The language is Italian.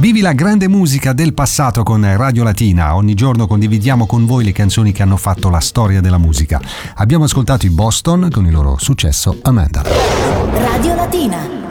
Vivi la grande musica del passato con Radio Latina. Ogni giorno condividiamo con voi le canzoni che hanno fatto la storia della musica. Abbiamo ascoltato i Boston con il loro successo Amanda. Radio Latina.